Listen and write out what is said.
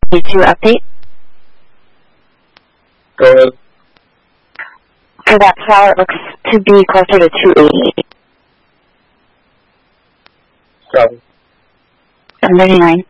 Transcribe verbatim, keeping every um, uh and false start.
need to update? Go ahead. For that tower, it looks to be closer to two eighty. Seven. seven thirty-nine.